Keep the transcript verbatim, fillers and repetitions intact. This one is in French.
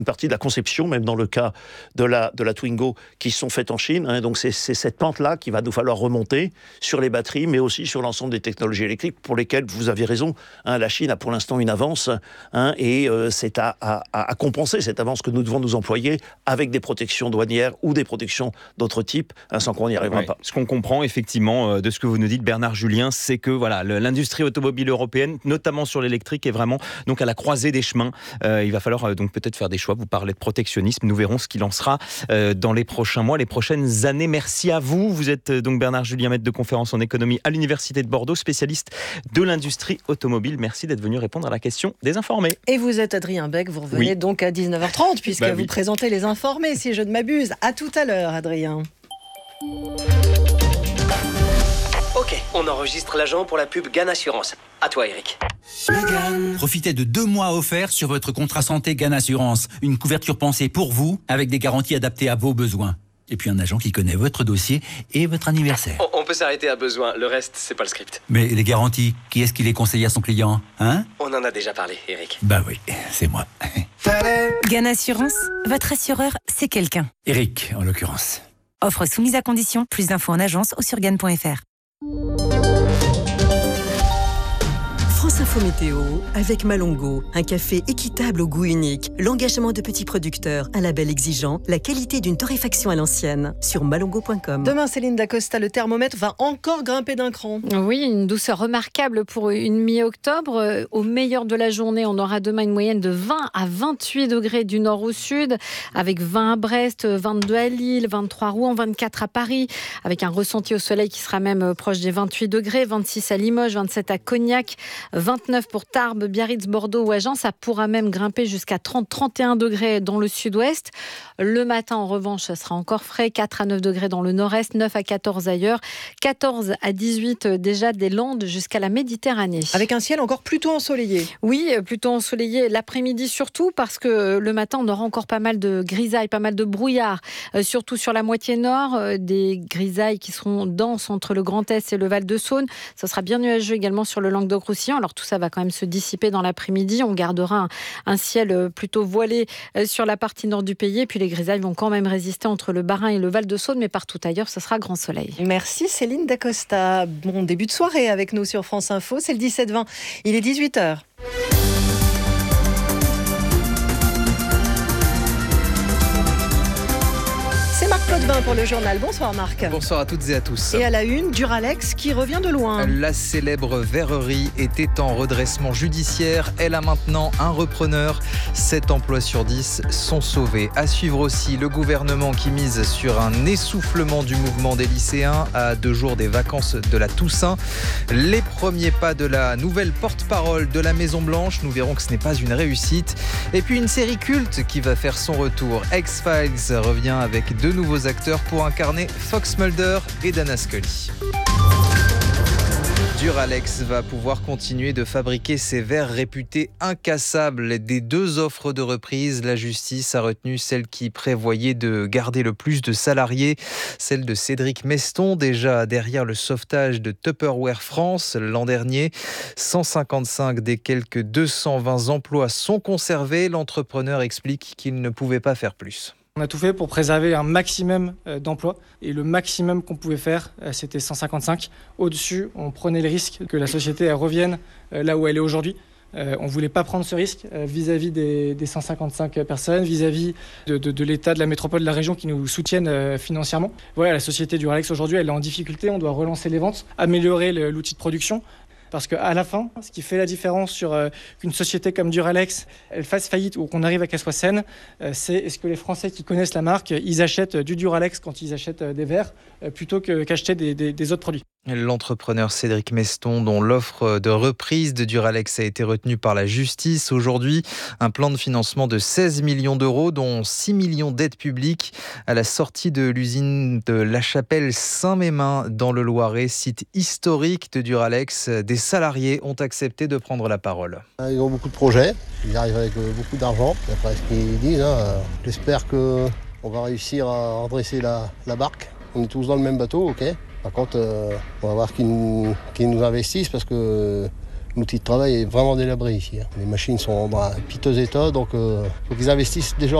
une partie de la conception, même dans le cas de la, de la Twingo, qui sont faites en Chine. Hein, donc c'est, c'est cette pente-là qu'il va nous falloir remonter sur les batteries, mais aussi sur l'ensemble des technologies électriques pour lesquelles, vous avez raison, hein, la Chine a pour l'instant une avance, hein, et euh, c'est à, à, à compenser cette avance que nous devons nous employer avec des protections douanières ou des protections d'autres types, hein, sans qu'on n'y arrivera ouais, pas. Ce qu'on comprend effectivement de ce que vous nous dites, Bernard Julien, c'est que voilà, l'industrie automobile européenne, notamment sur l'électrique, est vraiment donc à la croisée des chemins. Euh, il va falloir euh, donc peut-être faire des choix. Vous parlez de protectionnisme. Nous verrons ce qu'il en sera euh, dans les prochains mois, les prochaines années. Merci à vous. Vous êtes euh, donc Bernard Julien, maître de conférence en économie à l'Université de Bordeaux, spécialiste de l'industrie automobile. Merci d'être venu répondre à la question des informés. Et vous êtes Adrien Beck. Vous revenez oui. donc à dix-neuf heures trente puisque bah, vous oui. présentez les informés, si je ne m'abuse. À tout à l'heure, Adrien. Ok, on enregistre l'agent pour la pub Gann Assurance. À toi, Eric. Profitez de deux mois offerts sur votre contrat santé Gann Assurance. Une couverture pensée pour vous, avec des garanties adaptées à vos besoins. Et puis un agent qui connaît votre dossier et votre anniversaire. On, on peut s'arrêter à besoin, le reste, c'est pas le script. Mais les garanties, qui est-ce qui les conseille à son client, hein? On en a déjà parlé, Eric. Bah oui, c'est moi. Gann Assurance, votre assureur, c'est quelqu'un. Eric, en l'occurrence. Offre soumise à condition. Plus d'infos en agence ou sur gann point f r. France Info Météo avec Malongo, un café équitable au goût unique, l'engagement de petits producteurs, un label exigeant, la qualité d'une torréfaction à l'ancienne, sur malongo point com. Demain, Céline Dacosta, le thermomètre va encore grimper d'un cran. Oui, une douceur remarquable pour une mi-octobre. Au meilleur de la journée, on aura demain une moyenne de vingt à vingt-huit degrés du nord au sud, avec vingt à Brest, vingt-deux à Lille, vingt-trois à Rouen, vingt-quatre à Paris, avec un ressenti au soleil qui sera même proche des vingt-huit degrés, vingt-six à Limoges, vingt-sept à Cognac, vingt-neuf pour Tarbes, Biarritz, Bordeaux ou Agen. Ça pourra même grimper jusqu'à trente à trente et un degrés dans le sud-ouest. Le matin, en revanche, ça sera encore frais. quatre à neuf degrés dans le nord-est, neuf à quatorze ailleurs. quatorze à dix-huit déjà des Landes jusqu'à la Méditerranée. Avec un ciel encore plutôt ensoleillé. Oui, plutôt ensoleillé l'après-midi surtout, parce que le matin, on aura encore pas mal de grisailles, pas mal de brouillard. Euh, surtout sur la moitié nord, euh, des grisailles qui seront denses entre le Grand Est et le Val-de-Saône. Ça sera bien nuageux également sur le Languedoc-Roussillon. Alors tout ça va quand même se dissiper dans l'après-midi. On gardera un, un ciel plutôt voilé sur la partie nord du pays. Et puis les grisailles vont quand même résister entre le Bas-Rhin et le Val-de-Saône. Mais partout ailleurs, ce sera grand soleil. Merci Céline Dacosta. Bon début de soirée avec nous sur France Info. C'est le dix-sept vingt. Il est dix-huit heures. Marc Potvin pour le journal. Bonsoir Marc. Bonsoir à toutes et à tous. Et à la une, Duralex qui revient de loin. La célèbre verrerie était en redressement judiciaire. Elle a maintenant un repreneur. sept emplois sur dix sont sauvés. À suivre aussi le gouvernement qui mise sur un essoufflement du mouvement des lycéens à deux jours des vacances de la Toussaint. Les premiers pas de la nouvelle porte-parole de la Maison-Blanche. Nous verrons que ce n'est pas une réussite. Et puis une série culte qui va faire son retour. X-Files revient avec deux nouveaux nouveaux acteurs pour incarner Fox Mulder et Dana Scully. Duralex va pouvoir continuer de fabriquer ses verres réputés incassables. Des deux offres de reprise, la justice a retenu celle qui prévoyait de garder le plus de salariés, celle de Cédric Meston, déjà derrière le sauvetage de Tupperware France l'an dernier. cent cinquante-cinq des quelques deux cent vingt emplois sont conservés. L'entrepreneur explique qu'il ne pouvait pas faire plus. On a tout fait pour préserver un maximum d'emplois et le maximum qu'on pouvait faire, c'était cent cinquante-cinq. Au-dessus, on prenait le risque que la société elle revienne là où elle est aujourd'hui. Euh, on ne voulait pas prendre ce risque euh, vis-à-vis des, des cent cinquante-cinq personnes, vis-à-vis de, de, de l'État, de la métropole, de la région qui nous soutiennent euh, financièrement. Voilà, la société Duralex aujourd'hui, elle est en difficulté. On doit relancer les ventes, améliorer le, l'outil de production. Parce qu'à la fin, ce qui fait la différence sur euh, qu'une société comme Duralex, elle fasse faillite ou qu'on arrive à qu'elle soit saine, euh, c'est est-ce que les Français qui connaissent la marque, ils achètent du Duralex quand ils achètent des verres, euh, plutôt que, qu'acheter des, des, des autres produits. L'entrepreneur Cédric Meston, dont l'offre de reprise de Duralex a été retenue par la justice aujourd'hui, un plan de financement de seize millions d'euros, dont six millions d'aides publiques à la sortie de l'usine de La Chapelle-Saint-Mémin dans le Loiret, site historique de Duralex. Des salariés ont accepté de prendre la parole. Ils ont beaucoup de projets, ils arrivent avec beaucoup d'argent, d'après ce qu'ils disent. Hein. J'espère qu'on va réussir à redresser la, la barque. On est tous dans le même bateau, ok. Par contre, euh, on va voir qu'ils nous, qu'ils nous investissent parce que L'outil de travail est vraiment délabré ici. Les machines sont en piteux état, donc il euh, faut qu'ils investissent déjà